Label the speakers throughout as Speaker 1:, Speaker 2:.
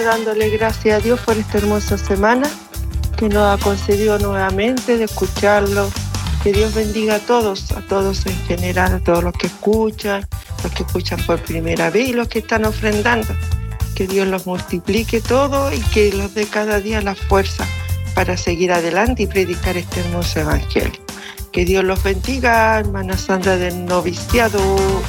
Speaker 1: dándole gracias a Dios por esta hermosa semana que nos ha concedido nuevamente de escucharlo. Que Dios bendiga a todos en general, a todos los que escuchan por primera vez y los que están ofrendando. Que Dios los multiplique todo y que los dé cada día la fuerza para seguir adelante y predicar este hermoso evangelio. Que Dios los bendiga, hermana Sandra del noviciado.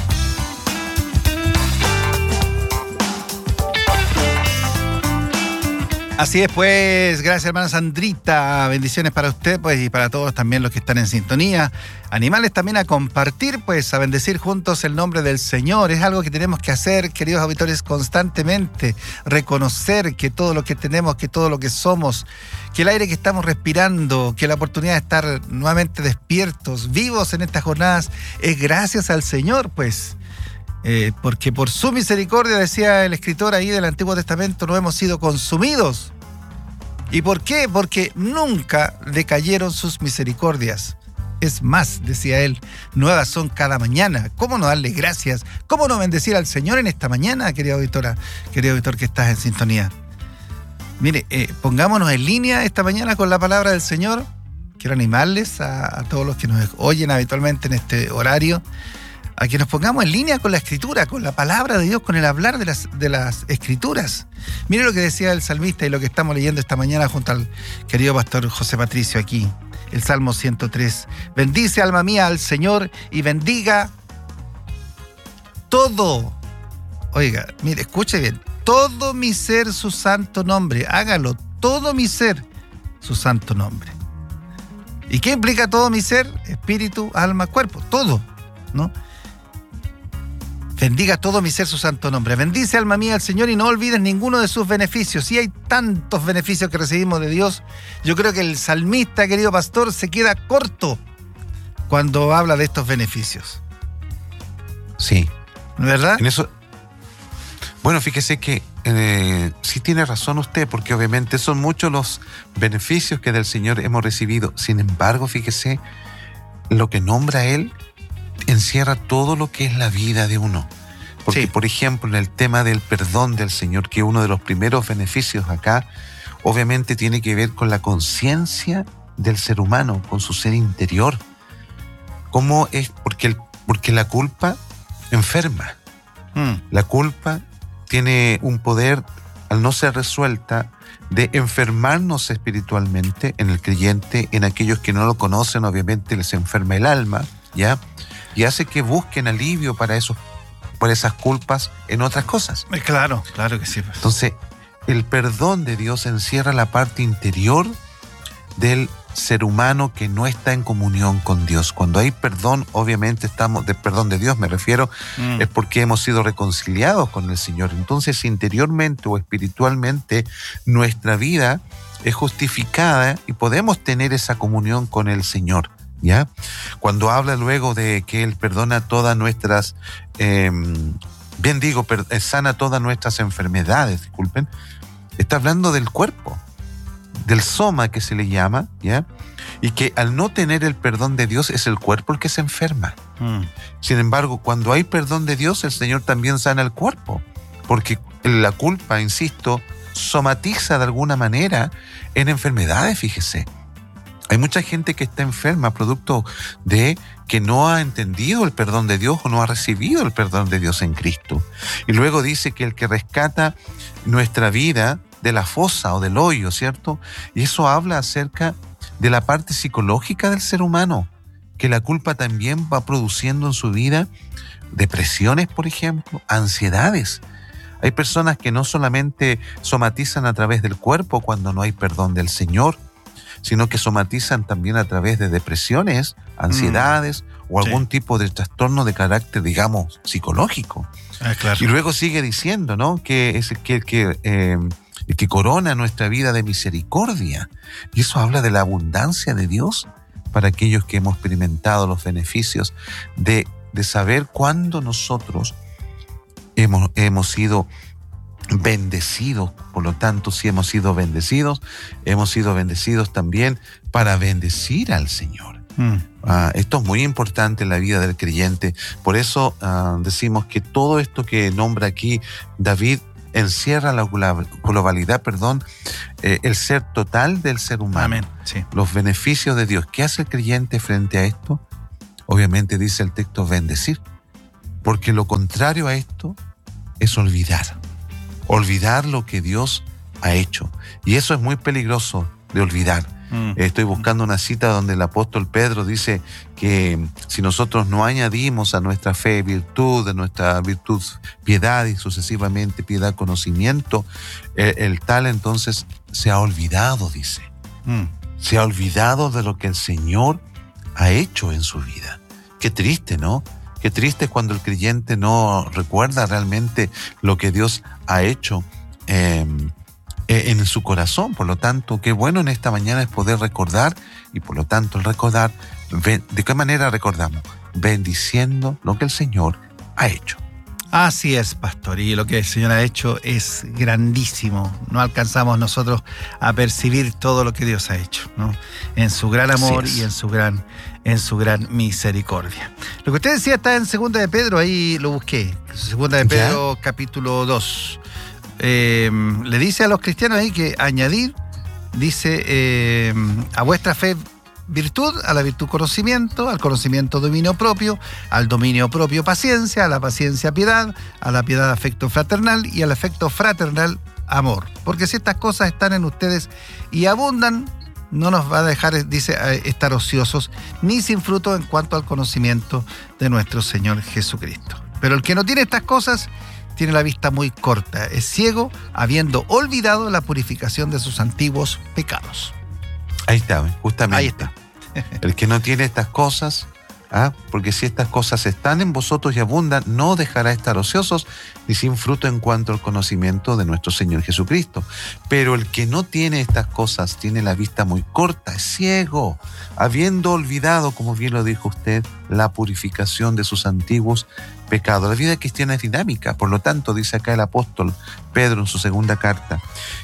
Speaker 2: Así es, pues, gracias hermana Sandrita, bendiciones para usted, pues, y para todos también los que están en sintonía. Animales también a compartir, pues, a bendecir juntos el nombre del Señor. Es algo que tenemos que hacer, queridos auditores, constantemente. Reconocer que todo lo que tenemos, que todo lo que somos, que el aire que estamos respirando, que la oportunidad de estar nuevamente despiertos, vivos en estas jornadas, es gracias al Señor, pues. Porque por su misericordia, decía el escritor ahí del Antiguo Testamento, no hemos sido consumidos. ¿Y por qué? Porque nunca decayeron sus misericordias. Es más, decía él, nuevas son cada mañana. ¿Cómo no darle gracias? ¿Cómo no bendecir al Señor en esta mañana, querida auditora, querido auditor que estás en sintonía? Mire, pongámonos en línea esta mañana con la palabra del Señor. Quiero animarles a todos los que nos oyen habitualmente en este horario, a que nos pongamos en línea con la Escritura, con la palabra de Dios, con el hablar de las Escrituras. Mire lo que decía el salmista y lo que estamos leyendo esta mañana junto al querido pastor José Patricio aquí. El Salmo 103. Bendice, alma mía, al Señor y bendiga todo. Oiga, mire, escuche bien. Todo mi ser su santo nombre. Hágalo, todo mi ser su santo nombre. ¿Y qué implica todo mi ser? Espíritu, alma, cuerpo, todo, ¿no? Bendiga todo mi ser su santo nombre. Bendice, alma mía, al Señor y no olvides ninguno de sus beneficios. Y hay tantos beneficios que recibimos de Dios. Yo creo que el salmista, querido pastor, se queda corto cuando habla de estos beneficios.
Speaker 3: Sí.
Speaker 2: ¿Verdad?
Speaker 3: En eso. Bueno, fíjese que sí tiene razón usted, porque obviamente son muchos los beneficios que del Señor hemos recibido. Sin embargo, fíjese, lo que nombra Él encierra todo lo que es la vida de uno. Porque, por ejemplo, en el tema del perdón del Señor, que uno de los primeros beneficios acá, obviamente tiene que ver con la conciencia del ser humano, con su ser interior. ¿Cómo es? Porque la culpa enferma. La culpa tiene un poder, al no ser resuelta, de enfermarnos espiritualmente en el creyente. En aquellos que no lo conocen, obviamente les enferma el alma, ¿ya? Y hace que busquen alivio por esas culpas en otras cosas.
Speaker 2: Claro que sí. Pues.
Speaker 3: Entonces, el perdón de Dios encierra la parte interior del ser humano que no está en comunión con Dios. Cuando hay perdón, obviamente perdón de Dios me refiero, es porque hemos sido reconciliados con el Señor. Entonces, interiormente o espiritualmente, nuestra vida es justificada y podemos tener esa comunión con el Señor. ¿Ya? Cuando habla luego de que Él perdona todas nuestras, sana todas nuestras enfermedades, disculpen, está hablando del cuerpo, del soma que se le llama, ¿ya? Y que al no tener el perdón de Dios es el cuerpo el que se enferma. Sin embargo, cuando hay perdón de Dios, el Señor también sana el cuerpo, porque la culpa, insisto, somatiza de alguna manera en enfermedades, fíjese. Hay mucha gente que está enferma producto de que no ha entendido el perdón de Dios o no ha recibido el perdón de Dios en Cristo. Y luego dice que el que rescata nuestra vida de la fosa o del hoyo, ¿cierto? Y eso habla acerca de la parte psicológica del ser humano, que la culpa también va produciendo en su vida depresiones, por ejemplo, ansiedades. Hay personas que no solamente somatizan a través del cuerpo cuando no hay perdón del Señor, sino que somatizan también a través de depresiones, ansiedades o algún tipo de trastorno de carácter, digamos, psicológico.
Speaker 2: Claro.
Speaker 3: Y luego sigue diciendo, ¿no?, que es el que corona nuestra vida de misericordia. Y eso habla de la abundancia de Dios para aquellos que hemos experimentado los beneficios de saber cuándo nosotros hemos sido bendecidos. Por lo tanto, si hemos sido bendecidos también para bendecir al Señor. Esto es muy importante en la vida del creyente. Por eso decimos que todo esto que nombra aquí David encierra la globalidad, el ser total del ser humano.
Speaker 2: Amén. Sí.
Speaker 3: Los beneficios de Dios. ¿Qué hace el creyente frente a esto? Obviamente dice el texto, bendecir. Porque lo contrario a esto es olvidar. Olvidar lo que Dios ha hecho. Y eso es muy peligroso de olvidar. Estoy buscando una cita donde el apóstol Pedro dice que si nosotros no añadimos a nuestra fe virtud, de nuestra virtud piedad y sucesivamente piedad conocimiento, el tal entonces se ha olvidado, dice. Se ha olvidado de lo que el Señor ha hecho en su vida. Qué triste, ¿no? Qué triste cuando el creyente no recuerda realmente lo que Dios ha hecho en su corazón. Por lo tanto, qué bueno en esta mañana es poder recordar, y por lo tanto el recordar, ¿de qué manera recordamos? Bendiciendo lo que el Señor ha hecho.
Speaker 2: Así es, pastor, y lo que el Señor ha hecho es grandísimo. No alcanzamos nosotros a percibir todo lo que Dios ha hecho, ¿no? En su gran amor y en su gran misericordia. Lo que usted decía está en 2 de Pedro, ahí lo busqué. 2 de Pedro, capítulo 2. Le dice a los cristianos ahí que añadir, dice, a vuestra fe virtud, a la virtud conocimiento, al conocimiento dominio propio, al dominio propio paciencia, a la paciencia piedad, a la piedad afecto fraternal y al afecto fraternal amor. Porque si estas cosas están en ustedes y abundan, no nos va a dejar, dice, estar ociosos ni sin fruto en cuanto al conocimiento de nuestro Señor Jesucristo. Pero el que no tiene estas cosas tiene la vista muy corta, es ciego, habiendo olvidado la purificación de sus antiguos pecados.
Speaker 3: Ahí está, justamente.
Speaker 2: Ahí está.
Speaker 3: El que no tiene estas cosas, porque si estas cosas están en vosotros y abundan, no dejará estar ociosos ni sin fruto en cuanto al conocimiento de nuestro Señor Jesucristo. Pero el que no tiene estas cosas tiene la vista muy corta, es ciego, habiendo olvidado, como bien lo dijo usted, la purificación de sus antiguos pecados. La vida cristiana es dinámica, por lo tanto, dice acá el apóstol Pedro en su segunda carta.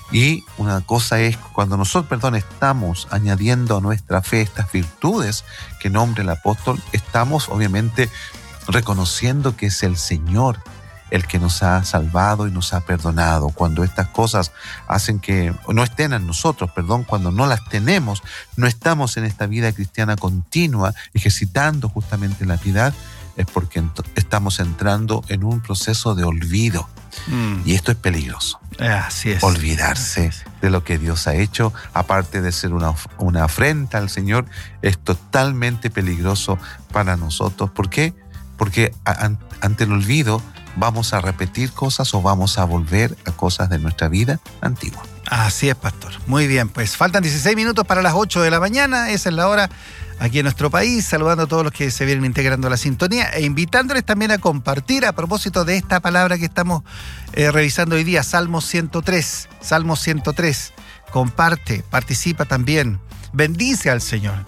Speaker 3: Y una cosa es, cuando nosotros, estamos añadiendo a nuestra fe estas virtudes que nombra el apóstol, estamos obviamente reconociendo que es el Señor el que nos ha salvado y nos ha perdonado. Cuando estas cosas hacen que no estén en nosotros, cuando no las tenemos, no estamos en esta vida cristiana continua, ejercitando justamente la piedad, es porque estamos entrando en un proceso de olvido. Y esto es peligroso.
Speaker 2: Así es.
Speaker 3: Olvidarse de lo que Dios ha hecho, aparte de ser una afrenta al Señor, es totalmente peligroso para nosotros. ¿Por qué? Porque ante el olvido vamos a repetir cosas o vamos a volver a cosas de nuestra vida antigua.
Speaker 2: Así es, pastor. Muy bien, pues faltan 16 minutos para las 8 de la mañana. Esa es la hora aquí en nuestro país, saludando a todos los que se vienen integrando a la sintonía e invitándoles también a compartir a propósito de esta palabra que estamos revisando hoy día, Salmo 103. Salmo 103. Comparte, participa también. Bendice al Señor.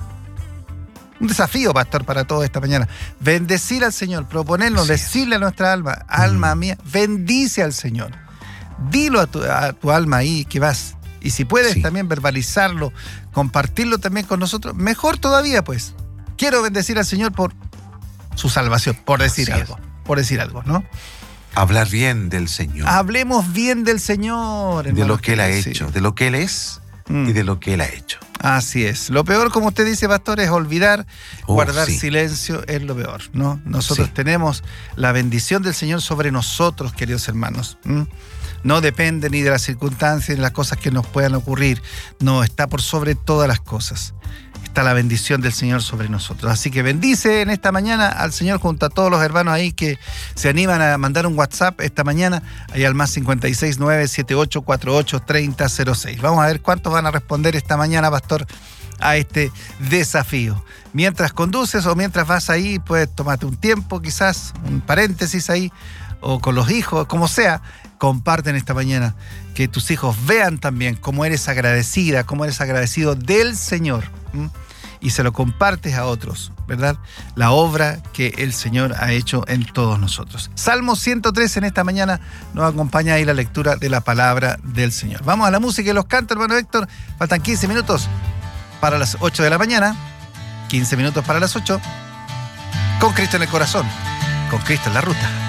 Speaker 2: Un desafío, pastor, para todos esta mañana. Bendecir al Señor, proponernos, decirle a nuestra alma, alma mía, bendice al Señor. Dilo a tu alma ahí que vas. Y si puedes también verbalizarlo, compartirlo también con nosotros, mejor todavía, pues. Quiero bendecir al Señor por su salvación, por decir algo, ¿no?
Speaker 3: Hablar bien del Señor.
Speaker 2: Hablemos bien del Señor, hermano,
Speaker 3: de lo que Él ha hecho, de lo que Él es y de lo que Él ha hecho.
Speaker 2: Así es. Lo peor, como usted dice, pastor, es olvidar, guardar silencio, es lo peor, ¿no? Nosotros tenemos la bendición del Señor sobre nosotros, queridos hermanos. No depende ni de las circunstancias ni de las cosas que nos puedan ocurrir. No, está por sobre todas las cosas. Está la bendición del Señor sobre nosotros. Así que bendice en esta mañana al Señor junto a todos los hermanos ahí que se animan a mandar un WhatsApp esta mañana, ahí al más 569-7848-3006. Vamos a ver cuántos van a responder esta mañana, pastor, a este desafío. Mientras conduces o mientras vas ahí, puedes tomarte un tiempo, quizás, un paréntesis ahí, o con los hijos, como sea. Comparten esta mañana, que tus hijos vean también cómo eres agradecida, cómo eres agradecido del Señor. Y se lo compartes a otros, ¿verdad? La obra que el Señor ha hecho en todos nosotros. Salmo 103 en esta mañana nos acompaña ahí la lectura de la palabra del Señor. Vamos a la música y los cantos, hermano Héctor. Faltan 15 minutos para las 8 de la mañana. 15 minutos para las 8. Con Cristo en el corazón. Con Cristo en la ruta.